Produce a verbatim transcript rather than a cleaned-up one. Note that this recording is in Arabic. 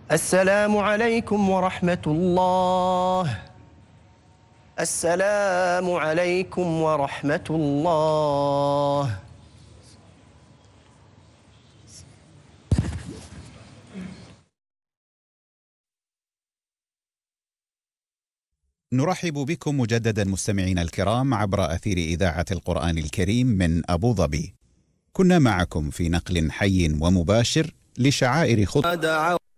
السلام عليكم ورحمة الله. السلام عليكم ورحمة الله. نرحب بكم مجددا مستمعينا الكرام عبر أثير إذاعة القرآن الكريم من أبو ظبي. كنا معكم في نقل حي ومباشر لشعائر خطبة